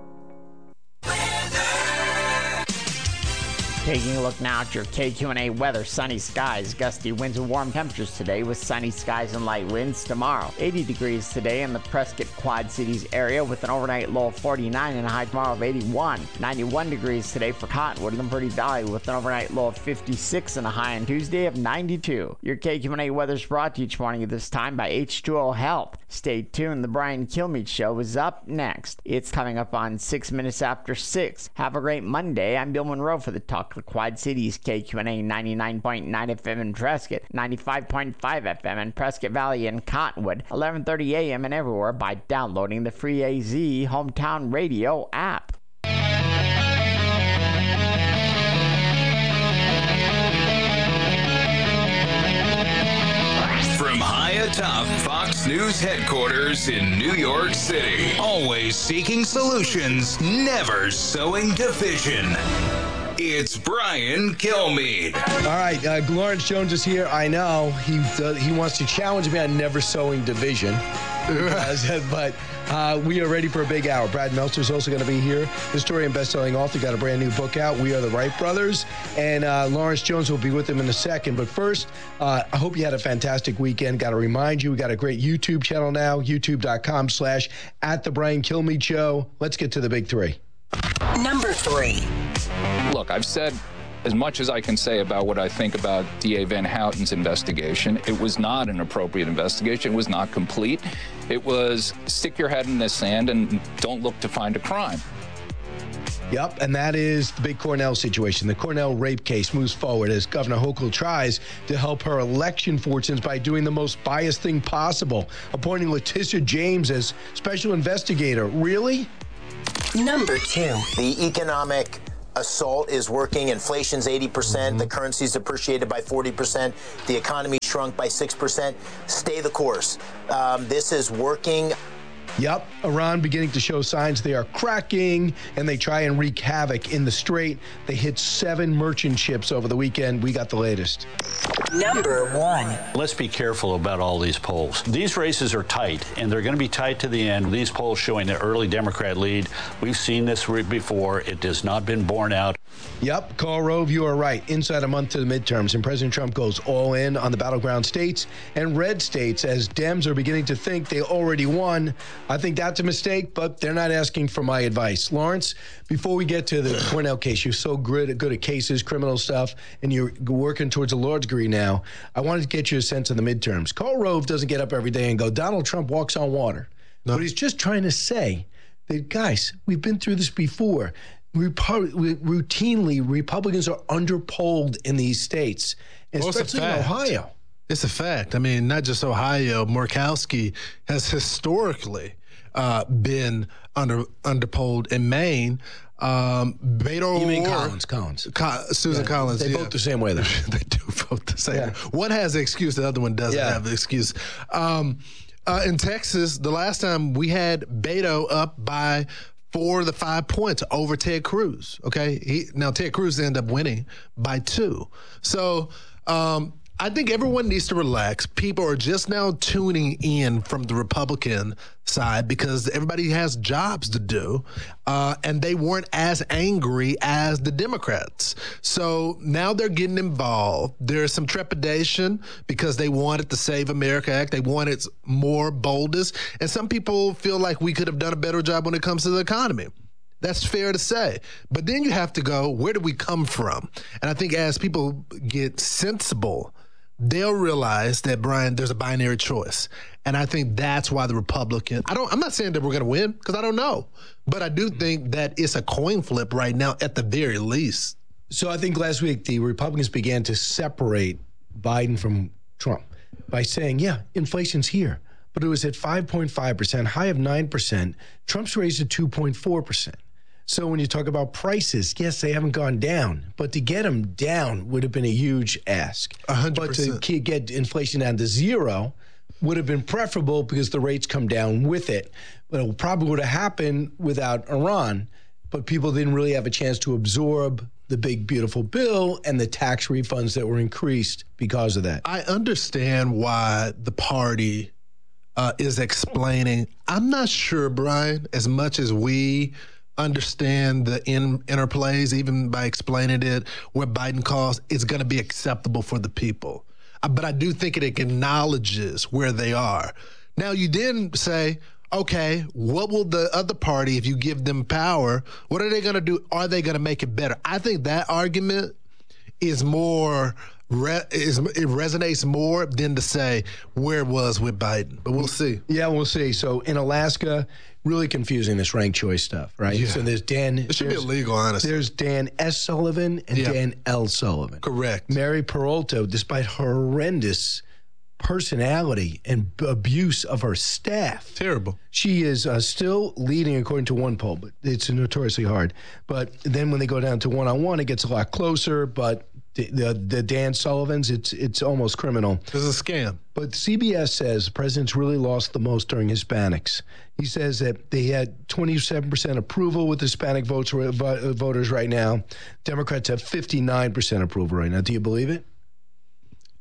Taking a look now at your K Q N A weather. Sunny skies, gusty winds, and warm temperatures today with sunny skies and light winds tomorrow. eighty degrees today in the Prescott Quad Cities area with an overnight low of forty-nine and a high tomorrow of eighty-one. ninety-one degrees today for Cottonwood and the Verde Valley with an overnight low of fifty-six and a high on Tuesday of ninety-two. Your K Q N A weather is brought to you each morning at this time by H two O Health. Stay tuned. The Brian Kilmeade Show is up next. It's coming up on six minutes after six. Have a great Monday. I'm Bill Monroe for the Talk of the Quad Cities, K Q N A ninety-nine point nine F M in Prescott, ninety-five point five F M in Prescott Valley and Cottonwood, eleven thirty A M and everywhere by downloading the free A Z Hometown Radio app. From high atop Fox News headquarters in New York City, always seeking solutions, never sowing division. It's Brian Kilmeade. All right, uh, Lawrence Jones is here. I know he uh, he wants to challenge me on never sowing division. but uh, we are ready for a big hour. Brad Meltzer is also going to be here. Historian, best-selling author, got a brand new book out, We Are the Wright Brothers. And uh, Lawrence Jones will be with him in a second. But first, uh, I hope you had a fantastic weekend. Got to remind you, we got a great YouTube channel now, youtube.com slash at the Brian Kilmeade Show. Let's get to the big three. Number three. Look, I've said as much as I can say about what I think about D A Van Houten's investigation. It was not an appropriate investigation. It was not complete. It was stick your head in the sand and don't look to find a crime. Yep, and that is the big Cornell situation. The Cornell rape case moves forward as Governor Hochul tries to help her election fortunes by doing the most biased thing possible, appointing Letitia James as special investigator. Really? Number two. The economic assault is working. Inflation's eighty percent. Mm-hmm. The currency's depreciated by forty percent. The economy shrunk by six percent. Stay the course. Um, this is working. Yep, Iran beginning to show signs they are cracking, and they try and wreak havoc in the Strait. They hit seven merchant ships over the weekend. We got the latest. Number one. Let's be careful about all these polls. These races are tight, and they're going to be tight to the end. These polls showing the early Democrat lead. We've seen this before. It has not been borne out. Yep, Karl Rove, you are right. Inside a month to the midterms, and President Trump goes all in on the battleground states and red states as Dems are beginning to think they already won. I think that's a mistake, but they're not asking for my advice. Lawrence, before we get to the Cornell case, you're so good, good at cases, criminal stuff, and you're working towards a law degree now. I wanted to get you a sense of the midterms. Karl Rove doesn't get up every day and go, Donald Trump walks on water. No. But he's just trying to say that, guys, we've been through this before. Repu- routinely, Republicans are underpolled in these states, especially well, in Ohio. It's a fact. I mean, not just Ohio. Murkowski has historically uh, been under underpolled in Maine. Um, Beto You mean O'Rourke, Collins? Collins. Co- Susan yeah, Collins. They yeah. vote the same way, though. They do vote the same. Yeah. One has an excuse, the other one doesn't Yeah. have an excuse. Um, uh, in Texas, the last time we had Beto up by four to five points over Ted Cruz. Okay, he, now Ted Cruz ended up winning by two. So. Um, I think everyone needs to relax. People are just now tuning in from the Republican side because everybody has jobs to do, uh, and they weren't as angry as the Democrats. So now they're getting involved. There's some trepidation because they wanted the Save America Act. They wanted more boldness. And some people feel like we could have done a better job when it comes to the economy. That's fair to say. But then you have to go, where do we come from? And I think as people get sensible, they'll realize that, Brian, there's a binary choice. And I think that's why the Republican, I don't, I'm not saying that we're going to win because I don't know, but I do think that it's a coin flip right now at the very least. So I think last week the Republicans began to separate Biden from Trump by saying, yeah, inflation's here, but it was at five point five percent, high of nine percent. Trump's raised it two point four percent. So when you talk about prices, yes, they haven't gone down, but to get them down would have been a huge ask. one hundred percent. But to get inflation down to zero would have been preferable because the rates come down with it. But it probably would have happened without Iran, but people didn't really have a chance to absorb the big, beautiful bill and the tax refunds that were increased because of that. I understand why the party uh, is explaining. I'm not sure, Brian, as much as we understand the in, interplays, even by explaining it, what Biden calls, it's going to be acceptable for the people. Uh, but I do think it acknowledges where they are. Now, you then say, okay, what will the other party, if you give them power, what are they going to do? Are they going to make it better? I think that argument is more, re- is, it resonates more than to say where it was with Biden. But we'll see. Yeah, we'll see. So in Alaska, really confusing, this ranked choice stuff, right? Yeah. So there's Dan. It should be illegal, honestly. There's Dan S. Sullivan and Yeah. Dan L. Sullivan. Correct. Mary Peralta, despite her horrendous personality and b- abuse of her staff. Terrible. She is uh, still leading according to one poll, but it's notoriously hard. But then when they go down to one-on-one, it gets a lot closer, but the, the, the Dan Sullivans, it's it's almost criminal. It's a scam. But C B S says the president's really lost the most during Hispanics. He says that they had twenty-seven percent approval with Hispanic votes, voters right now. Democrats have fifty-nine percent approval right now. Do you believe it?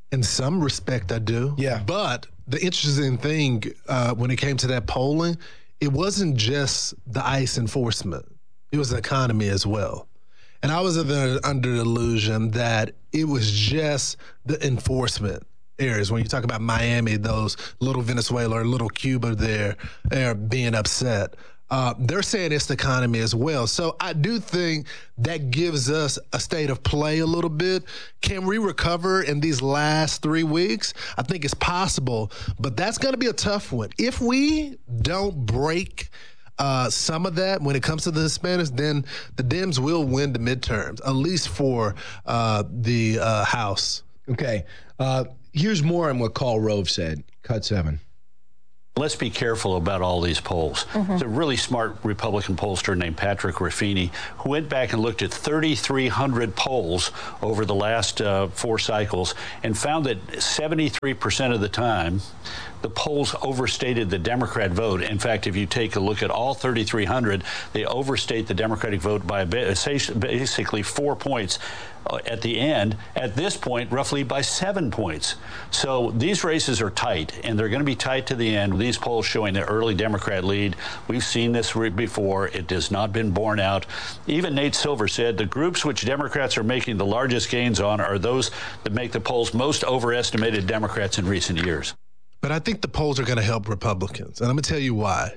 In some respect, I do. Yeah. But the interesting thing uh, when it came to that polling, it wasn't just the ICE enforcement. It was the economy as well. And I was under, under the illusion that it was just the enforcement areas. When you talk about Miami, those little Venezuela or little Cuba there, they're being upset. Uh, they're saying it's the economy as well. So I do think that gives us a state of play a little bit. Can we recover in these last three weeks? I think it's possible, but that's going to be a tough one. If we don't break uh, some of that when it comes to the Hispanics, then the Dems will win the midterms, at least for uh, the uh, House. Okay. Uh, here's more on what Karl Rove said. Cut seven. Let's be careful about all these polls. Mm-hmm. There's a really smart Republican pollster named Patrick Ruffini who went back and looked at thirty-three hundred polls over the last uh, four cycles and found that seventy-three percent of the time, the polls overstated the Democrat vote. In fact, if you take a look at all thirty-three hundred, they overstate the Democratic vote by basically four points at the end. At this point, roughly by seven points. So these races are tight, and they're going to be tight to the end. These polls showing the early Democrat lead. We've seen this before. It has not been borne out. Even Nate Silver said the groups which Democrats are making the largest gains on are those that make the polls most overestimated Democrats in recent years. But I think the polls are going to help Republicans, and I'm going to tell you why.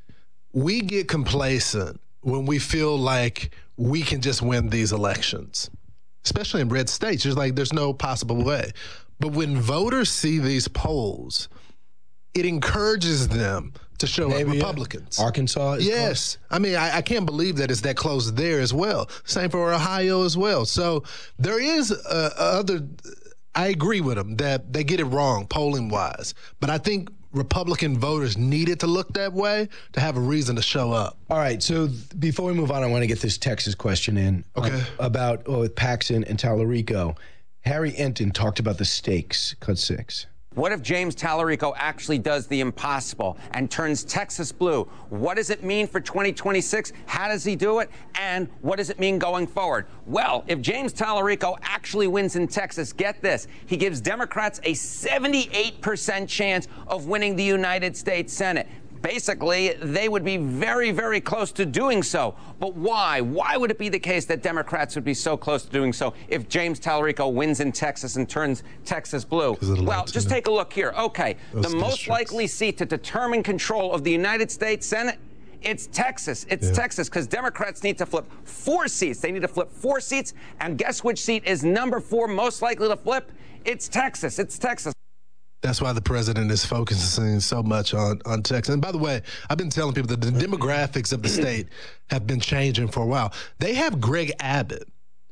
We get complacent when we feel like we can just win these elections, especially in red states. There's like there's no possible way. But when voters see these polls, it encourages them to show Maybe, up Republicans. Yeah. Arkansas is Yes. close. I mean, I, I can't believe that it's that close there as well. Same for Ohio as well. So there is uh, other... I agree with them that they get it wrong polling-wise. But I think Republican voters need it to look that way to have a reason to show up. All right, so before we move on, I want to get this Texas question in. Okay. Uh, about oh, with Paxson and Tallarico. Harry Enton talked about the stakes. Cut six. What if James Tallarico actually does the impossible and turns Texas blue? What does it mean for twenty twenty-six? How does he do it? And what does it mean going forward? Well, if James Tallarico actually wins in Texas, get this, he gives Democrats a seventy-eight percent chance of winning the United States Senate. Basically, they would be very, very close to doing so. But why? Why would it be the case that Democrats would be so close to doing so if James Tallarico wins in Texas and turns Texas blue? Well, just take a look here. Okay, the most likely seat to determine control of the United States Senate, it's Texas. It's yeah. Texas, because Democrats need to flip four seats. They need to flip four seats. And guess which seat is number four most likely to flip? It's Texas. It's Texas. That's why the president is focusing so much on, on Texas. And by the way, I've been telling people that the demographics of the state have been changing for a while. They have Greg Abbott,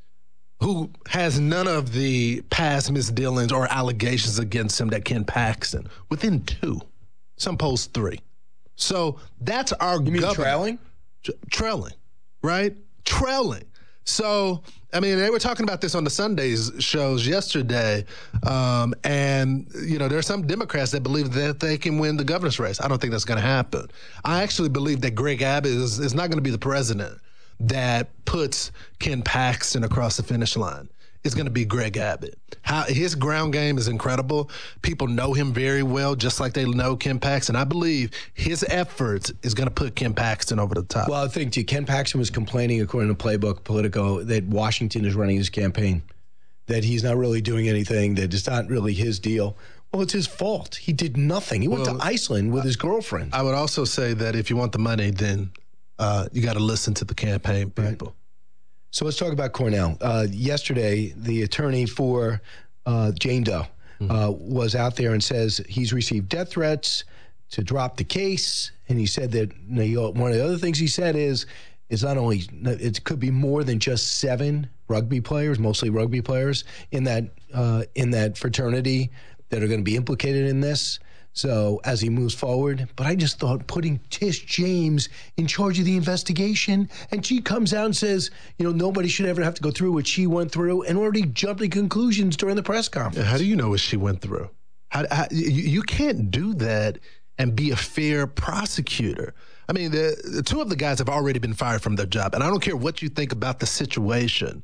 who has none of the past misdealings or allegations against him that Ken Paxton, within two. Some polls three. So that's our You mean governor. trailing? Trailing, right? Trailing. So, I mean, they were talking about this on the Sundays shows yesterday, um, and, you know, there are some Democrats that believe that they can win the governor's race. I don't think that's going to happen. I actually believe that Greg Abbott is, is not going to be the president that puts Ken Paxton across the finish line. It's going to be Greg Abbott. How, his ground game is incredible. People know him very well, just like they know Ken Paxton. I believe his efforts is going to put Ken Paxton over the top. Well, I think too, Ken Paxton was complaining, according to Playbook Politico, that Washington is running his campaign, that he's not really doing anything, that it's not really his deal. Well, it's his fault. He did nothing. He went well, to Iceland with his girlfriend. I would also say that if you want the money, then uh, you got to listen to the campaign people. Right. So let's talk about Cornell. Uh, yesterday, the attorney for uh, Jane Doe mm-hmm. uh, was out there and says he's received death threats to drop the case. And he said that you know, one of the other things he said is, is not only, it could be more than just seven rugby players, mostly rugby players, in that uh, in that fraternity that are going to be implicated in this. So as he moves forward, but I just thought putting Tish James in charge of the investigation, and she comes out and says, you know, nobody should ever have to go through what she went through, and already jumped to conclusions during the press conference. How do you know what she went through? How, how, you, you can't do that and be a fair prosecutor. I mean, the, the two of the guys have already been fired from their job, and I don't care what you think about the situation.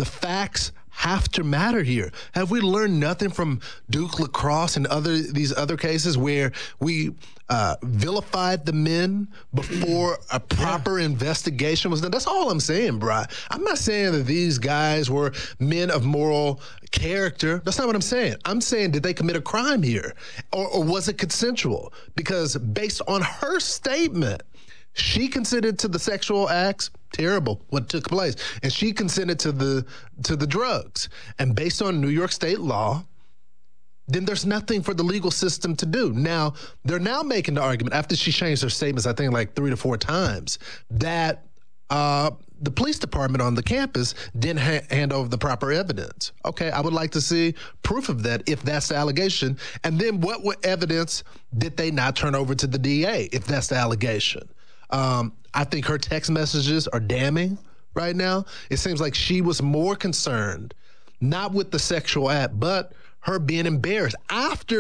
The facts have to matter here. Have we learned nothing from Duke Lacrosse and other these other cases where we uh, vilified the men before a proper yeah. investigation was done? That's all I'm saying, bro. I'm not saying that these guys were men of moral character. That's not what I'm saying. I'm saying, did they commit a crime here? Or, or was it consensual? Because based on her statement, she consented to the sexual acts. Terrible what took place, and she consented to the to the drugs. And based on New York state law, then there's nothing for the legal system to do. Now they're now making the argument after she changed her statements, I think like three to four times, that uh, the police department on the campus didn't ha- hand over the proper evidence. Okay, I would like to see proof of that if that's the allegation. And then what what evidence did they not turn over to the D A if that's the allegation? Um, I think her text messages are damning right now. It seems like she was more concerned, not with the sexual act, but her being embarrassed after